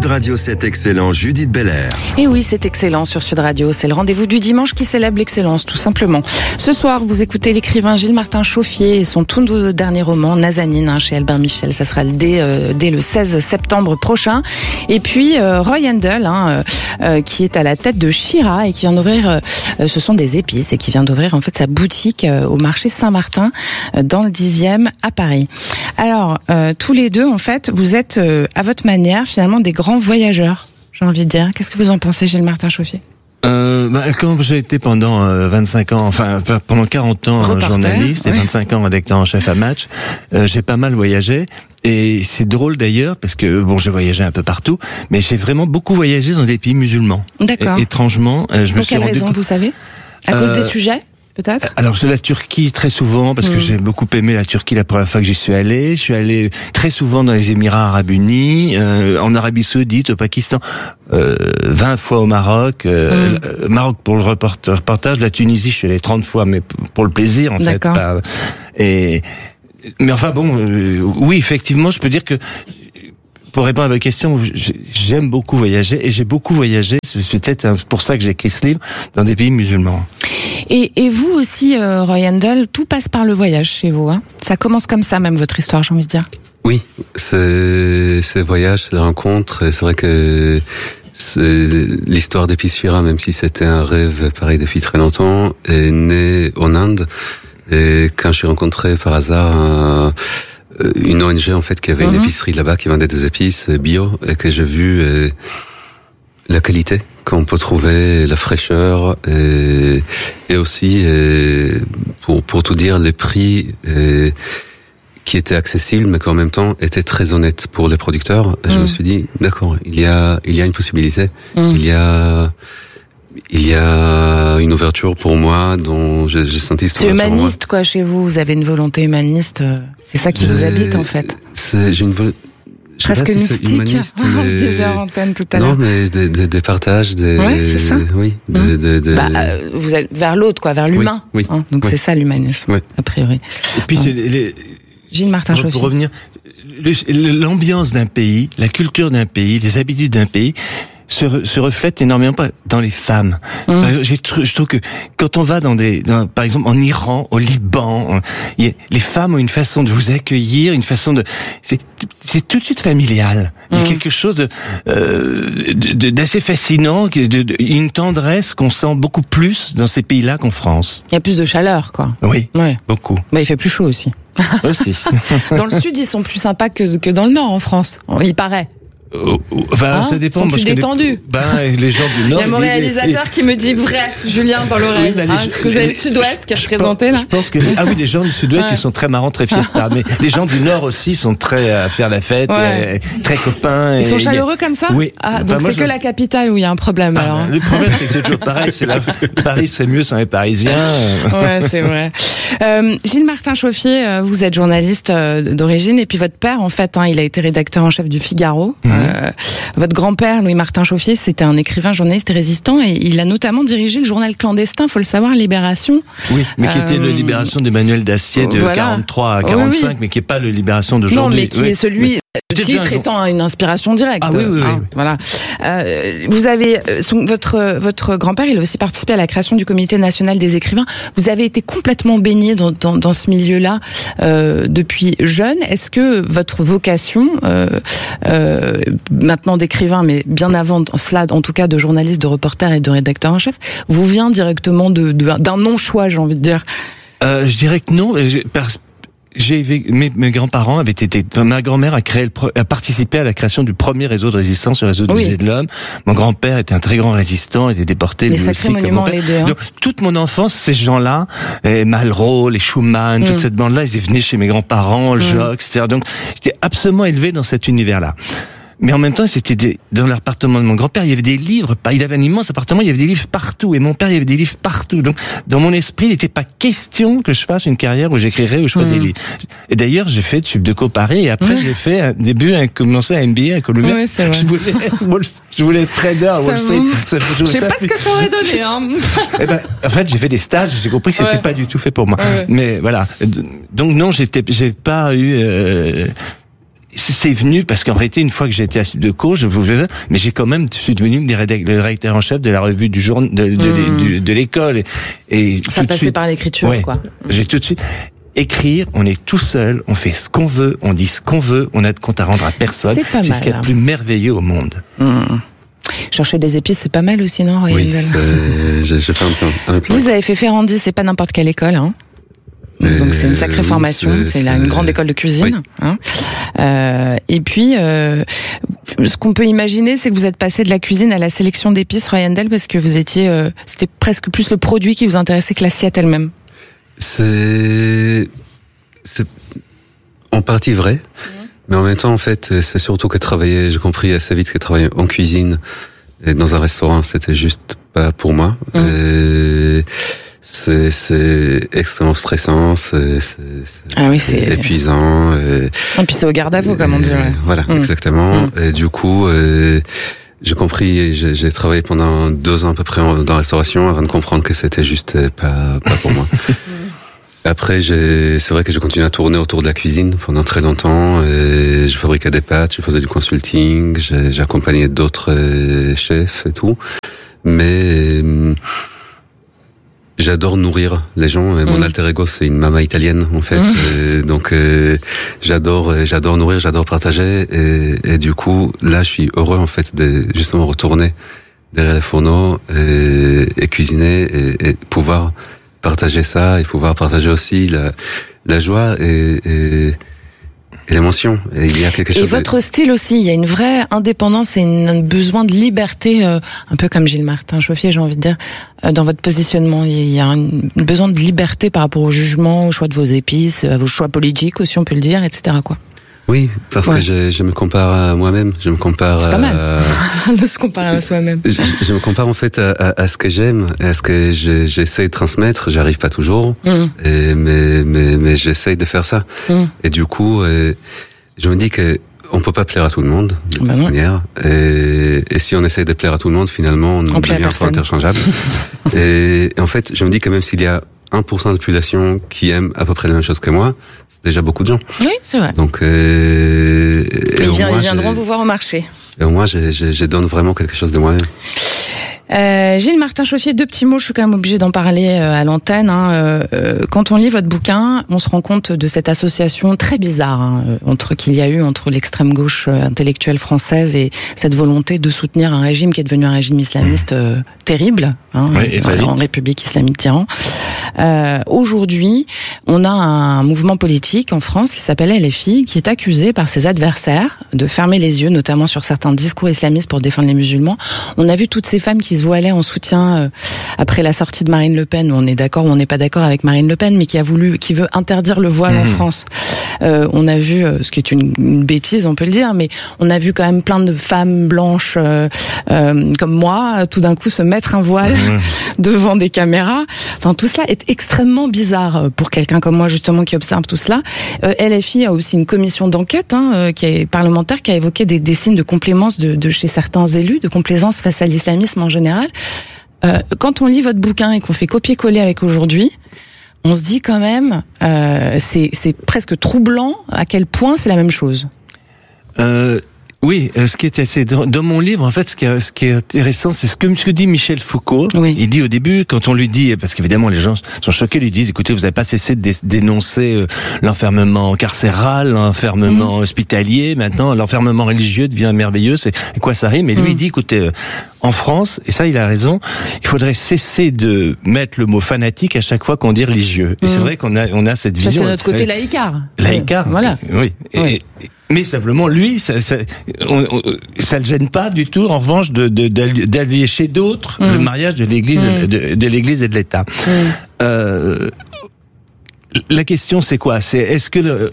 Radio, c'est excellent, Judith Belair. Et oui, c'est excellent sur Sud Radio. C'est le rendez-vous du dimanche qui célèbre l'excellence, tout simplement. Ce soir, vous écoutez l'écrivain Gilles-Martin Chauffier et son tout dernier roman, Nazanin, chez Albert Michel. Ça sera dès le 16 septembre prochain. Et puis, Roy Handel, qui est à la tête de Shira et qui vient d'ouvrir, ce sont des épices, et qui vient d'ouvrir, en fait, sa boutique au marché Saint-Martin, dans le 10e à Paris. Alors, tous les deux, en fait, vous êtes, à votre manière, finalement, des grands voyageurs, j'ai envie de dire. Qu'est-ce que vous en pensez, Gilles-Martin Chauffier? Quand j'ai été pendant 25 ans, enfin pendant 40 ans reporter, journaliste et 25 ans rédacteur en chef à Match, j'ai pas mal voyagé. Et c'est drôle d'ailleurs parce que j'ai voyagé un peu partout, mais j'ai vraiment beaucoup voyagé dans des pays musulmans. D'accord. Étrangement, je me suis rendu compte. Pour quelle raison, vous savez? À cause des sujets? Peut-être. Alors la Turquie très souvent parce que j'ai beaucoup aimé la Turquie la première fois que j'y suis allé. Je suis allé très souvent dans les Émirats Arabes Unis, en Arabie Saoudite, au Pakistan, 20 fois au Maroc, Maroc pour le reportage, la Tunisie je suis allé 30 fois mais pour le plaisir en fait. Mais enfin oui effectivement je peux dire que pour répondre à votre question, j'aime beaucoup voyager et j'ai beaucoup voyagé. C'est peut-être pour ça que j'ai écrit ce livre dans des pays musulmans. Et vous aussi, Roy Handel, tout passe par le voyage chez vous. Hein. Ça commence comme ça, même votre histoire, j'ai envie de dire. Oui, c'est voyages, c'est des rencontres. Et c'est vrai que l'histoire d'Épices Shira, même si c'était un rêve pareil depuis très longtemps, est née en Inde. Et quand j'ai rencontré par hasard une ONG en fait qui avait une épicerie là-bas qui vendait des épices bio et que j'ai vu la qualité qu'on peut trouver, la fraîcheur et aussi pour tout dire les prix qui étaient accessibles mais qui en même temps étaient très honnêtes pour les producteurs. Et je me suis dit d'accord, il y a une possibilité, il y a une ouverture pour moi dont j'ai senti. C'est humaniste quoi chez vous. Vous avez une volonté humaniste. C'est ça qui vous habite en fait. J'ai une presque mystique. Humaniste, on se disait en antenne tout à l'heure. Non, mais des partages, ouais, c'est ça. Oui. Vous êtes vers l'autre, quoi, vers l'humain. Oui. Hein, donc c'est ça l'humanisme, a priori. Et puis Gilles-Martin Chauffier. Pour revenir, l'ambiance d'un pays, la culture d'un pays, les habitudes d'un pays se reflète énormément dans les femmes. Par exemple, je trouve que quand on va par exemple en Iran, au Liban, les femmes ont une façon de vous accueillir, une façon c'est tout de suite familial. Il y a quelque chose d'assez fascinant, une tendresse qu'on sent beaucoup plus dans ces pays-là qu'en France. Il y a plus de chaleur, quoi. Oui, beaucoup. Il fait plus chaud aussi. Aussi. Dans le sud, ils sont plus sympas que dans le nord, en France. Il paraît. Ça dépend. Ils sont plus détendus. Les gens du Nord. Il y a mon réalisateur qui me dit vrai, Julien, dans l'oreille. Est-ce que vous avez le Sud-Ouest qui est représenté là? Je pense que les gens du Sud-Ouest, ils sont très marrants, très fiesta. Mais les gens du Nord aussi sont très à faire la fête, très copains. Ils sont chaleureux comme ça? Oui. Donc c'est que la capitale où il y a un problème alors. Le problème, c'est que c'est toujours pareil. Paris serait mieux sans les Parisiens. Ouais, c'est vrai. Gilles-Martin Chauffier, vous êtes journaliste d'origine et puis votre père, en fait, il a été rédacteur en chef du Figaro. Votre grand-père, Louis-Martin Chauffier, c'était un écrivain, journaliste et résistant, et il a notamment dirigé le journal clandestin, faut le savoir, Libération. Oui, mais qui était le Libération d'Emmanuel Dacier de 43 à 45, mais qui n'est pas le Libération d'aujourd'hui. Non, mais qui est celui... Le titre étant une inspiration directe. Ah oui. Voilà. Vous avez votre grand-père, il a aussi participé à la création du Comité national des écrivains. Vous avez été complètement baigné dans ce milieu-là depuis jeune. Est-ce que votre vocation, maintenant d'écrivain, mais bien avant cela, en tout cas de journaliste, de reporter et de rédacteur en chef, vous vient directement d'un non-choix, j'ai envie de dire? Je dirais que non. Mes grands-parents avaient été, ma grand-mère a participé à la création du premier réseau de résistance, le réseau de musée de l'homme. Mon grand-père était un très grand résistant, il était déporté. Les sacrés monuments, les deux. Donc, toute mon enfance, ces gens-là, Malraux, les Schumann, toute cette bande-là, ils venaient chez mes grands-parents, le Jox, etc. Donc, j'étais absolument élevé dans cet univers-là. Mais en même temps, c'était dans l'appartement de mon grand-père, il y avait des livres. Il avait un immense appartement, il y avait des livres partout. Et mon père, il y avait des livres partout. Donc, dans mon esprit, il n'était pas question que je fasse une carrière où j'écrirais ou je ferais des livres. Et d'ailleurs, j'ai fait Subdeco Paris et après, j'ai fait un début, commencé à MBA à Columbia. Oui, c'est vrai. Je voulais être trader à Wall Street. Je sais pas ce que ça aurait donné, hein. En fait, j'ai fait des stages, j'ai compris que c'était pas du tout fait pour moi. Mais voilà. Donc non, j'ai pas eu, c'est venu parce qu'en réalité, une fois que j'étais assistant de cours, je suis devenu le rédacteur en chef de la revue du jour de l'école. Et ça passait par l'écriture, quoi. J'ai tout de suite. Écrire, on est tout seul, on fait ce qu'on veut, on dit ce qu'on veut, on a de compte à rendre à personne. C'est ce qu'il y a de plus merveilleux au monde. Chercher des épices, c'est pas mal aussi, non? Oui, j'ai fait un plan. Vous avez fait Ferrandi, c'est pas n'importe quelle école, hein? Donc c'est une sacrée formation, c'est une grande école de cuisine. Oui. Et puis, ce qu'on peut imaginer, c'est que vous êtes passé de la cuisine à la sélection d'épices, Roy Handel, parce que vous étiez, c'était presque plus le produit qui vous intéressait que l'assiette elle-même. C'est en partie vrai, mais en même temps, en fait, c'est surtout que j'ai compris assez vite que travailler en cuisine et dans un restaurant, c'était juste pas pour moi. C'est extrêmement stressant, c'est épuisant. Et puis c'est au garde à vous, comme on dit. Ouais. Voilà, exactement. Et du coup, j'ai compris, j'ai travaillé pendant 2 ans à peu près dans la restauration avant de comprendre que c'était juste pas pour moi. Après, c'est vrai que j'ai continué à tourner autour de la cuisine pendant très longtemps. Et je fabriquais des pâtes, je faisais du consulting, j'ai accompagné d'autres chefs et tout. Mais j'adore nourrir les gens. Et mon alter ego, c'est une maman italienne, en fait. Donc, j'adore nourrir, j'adore partager. Et du coup, là, je suis heureux, en fait, de justement retourner derrière les fourneaux et cuisiner et pouvoir partager ça et pouvoir partager aussi la joie et l'émotion. Et il y a quelque chose. Et votre style aussi, il y a une vraie indépendance et un besoin de liberté, un peu comme Gilles Martin Chauffier, j'ai envie de dire, dans votre positionnement. Il y a un besoin de liberté par rapport au jugement, au choix de vos épices, à vos choix politiques aussi, on peut le dire, etc., quoi. Oui, parce que je me compare à moi-même, je me compare. C'est pas mal de se comparer à soi-même. Je me compare en fait à ce que j'aime, à ce que j'essaie de transmettre. J'arrive pas toujours, mais j'essaie de faire ça. Et du coup, je me dis que on peut pas plaire à tout le monde de toute manière. Et si on essaie de plaire à tout le monde, finalement, on devient un peu interchangeable. Et en fait, je me dis que même s'il y a 1% de population qui aime à peu près la même chose que moi, c'est déjà beaucoup de gens. Oui, c'est vrai. Donc, ils viendront vous voir au marché. Et au moins, je donne vraiment quelque chose de moi-même. Gilles Martin Chauffier, 2 petits mots, je suis quand même obligée d'en parler à l'antenne. Quand on lit votre bouquin, on se rend compte de cette association très bizarre qu'il y a eu entre l'extrême gauche intellectuelle française et cette volonté de soutenir un régime qui est devenu un régime islamiste terrible, en République islamique d'Iran. Aujourd'hui, on a un mouvement politique en France qui s'appelle LFI, qui est accusé par ses adversaires de fermer les yeux, notamment sur certains discours islamistes pour défendre les musulmans. On a vu toutes ces femmes qui se voilaient en soutien après la sortie de Marine Le Pen. On est d'accord ou on n'est pas d'accord avec Marine Le Pen, mais qui veut interdire le voile en France. On a vu, ce qui est une bêtise, on peut le dire, mais on a vu quand même plein de femmes blanches comme moi, tout d'un coup se mettre un voile devant des caméras. Enfin, tout cela est extrêmement bizarre pour quelqu'un comme moi, justement, qui observe tout cela. LFI a aussi une commission d'enquête qui est parlementaire, qui a évoqué des signes de complaisance de chez certains élus, de complaisance face à l'islamisme en général. Quand on lit votre bouquin et qu'on fait copier-coller avec aujourd'hui, on se dit quand même, c'est presque troublant à quel point c'est la même chose. Oui, ce qui est assez dans mon livre, en fait, ce qui est intéressant, c'est ce que dit Michel Foucault. Oui. Il dit au début, quand on lui dit, parce qu'évidemment les gens sont choqués, lui disent, écoutez, vous n'avez pas cessé de dénoncer l'enfermement carcéral, l'enfermement hospitalier, maintenant l'enfermement religieux devient merveilleux. C'est à quoi ça rime? Et lui il dit, écoutez, en France, et ça il a raison, il faudrait cesser de mettre le mot fanatique à chaque fois qu'on dit religieux. Et c'est vrai qu'on a cette vision. Ça, c'est notre côté laïcard. Laïcard. Voilà. Oui. Mais simplement, lui, ça le gêne pas du tout. En revanche, d'allier chez d'autres le mariage de l'Église, de l'Église et de l'État. La question, c'est quoi? Est-ce que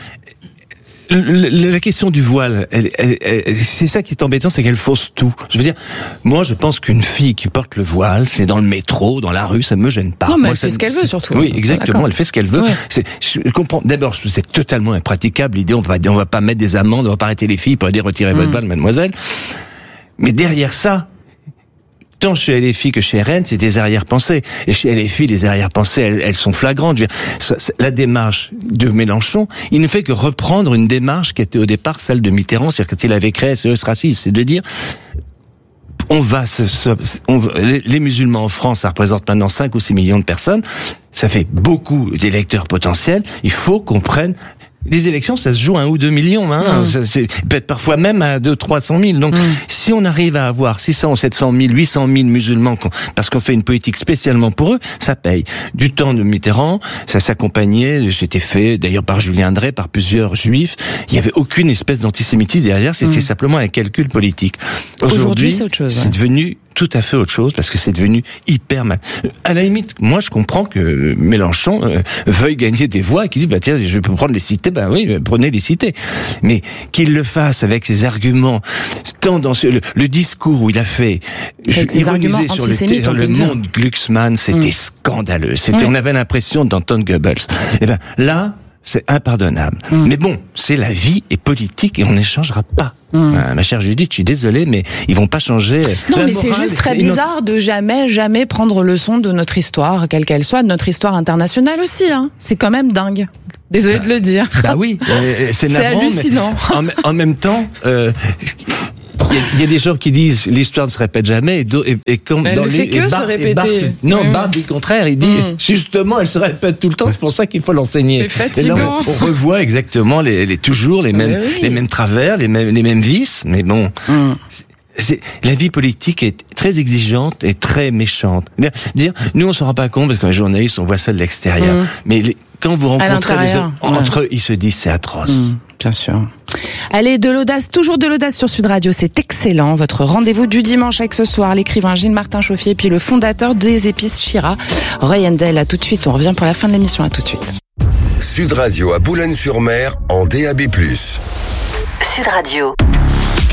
la question du voile, c'est ça qui est embêtant, c'est qu'elle fausse tout. Je veux dire, moi, je pense qu'une fille qui porte le voile, c'est dans le métro, dans la rue, ça me gêne pas. Non, mais moi, elle fait ce qu'elle veut, surtout. Oui, exactement, elle fait ce qu'elle veut. Ouais. Je comprends. D'abord, c'est totalement impraticable l'idée. On va pas mettre des amendes, on va pas arrêter les filles pour dire retirez votre voile, mademoiselle. Mais derrière ça, tant chez LFI que chez RN, c'est des arrière-pensées. Et chez LFI, les arrière-pensées, elles sont flagrantes. Je veux dire, la démarche de Mélenchon, il ne fait que reprendre une démarche qui était au départ celle de Mitterrand, c'est-à-dire quand il avait créé SOS Racisme, c'est de dire les musulmans en France, ça représente maintenant 5 ou 6 millions de personnes, ça fait beaucoup d'électeurs potentiels, il faut qu'on prenne. Les élections, ça se joue 1 ou 2 millions, hein. C'est peut-être parfois même à 200-300 000. Donc, si on arrive à avoir 600 ou 700 000, 800 000 musulmans, parce qu'on fait une politique spécialement pour eux, ça paye. Du temps de Mitterrand, ça s'accompagnait, c'était fait d'ailleurs par Julien Drey, par plusieurs juifs. Il n'y avait aucune espèce d'antisémitisme derrière, c'était simplement un calcul politique. Aujourd'hui, c'est autre chose. C'est devenu tout à fait autre chose, parce que c'est devenu hyper mal. À la limite, moi, je comprends que Mélenchon veuille gagner des voix et qu'il dise, tiens, je peux prendre les cités, oui, prenez les cités. Mais qu'il le fasse avec ses arguments, tant dans le discours où il a fait ironiser sur le monde Glucksmann, c'était scandaleux. On avait l'impression d'entendre Goebbels. Et là, c'est impardonnable. Mais bon, c'est la vie et politique et on n'échangera pas. Ma chère Judith, je suis désolé, mais ils vont pas changer. Non, mais c'est juste très bizarre de jamais prendre leçon de notre histoire, quelle qu'elle soit, de notre histoire internationale aussi. Hein. C'est quand même dingue. Désolé de le dire. Oui, c'est navrant, hallucinant. Mais en même temps, il y a des gens qui disent l'histoire ne se répète jamais et comme elle dans ne fait que se répéter. Barthes dit le contraire, il dit justement elle se répète tout le temps, c'est pour ça qu'il faut l'enseigner. C'est fatigant. Et là, on revoit exactement toujours les mêmes travers, les mêmes vices, mais bon. La vie politique est très exigeante et très méchante. Nous on s'en rend pas compte parce que les journalistes on voit ça de l'extérieur, mais quand vous rencontrez des hommes entre eux, ils se disent c'est atroce. Bien sûr. Allez, de l'audace, toujours de l'audace sur Sud Radio, c'est excellent. Votre rendez-vous du dimanche avec ce soir, l'écrivain Gilles Martin Chauffier, puis le fondateur des épices Chira, Roy Handel. À tout de suite, on revient pour la fin de l'émission, à tout de suite. Sud Radio à Boulogne-sur-Mer en DAB+. Sud Radio.